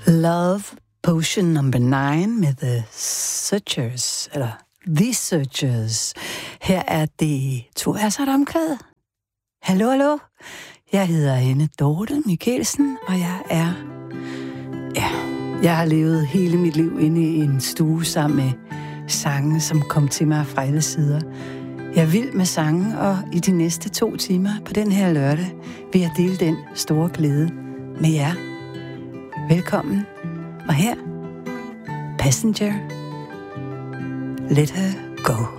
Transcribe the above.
Love Potion number 9 med The Searchers, eller The Searchers. Her er det to versert omkvæd. Hallo, hallo. Jeg hedder Anne Dorte Mikkelsen, og jeg har levet hele mit liv inde i en stue sammen med sange, som kom til mig fra alle sider. Jeg er vild med sange, og i de næste 2 timer på den her lørdag vil jeg dele den store glæde med jer. Velkommen. Og her, Passenger, Let Her Go.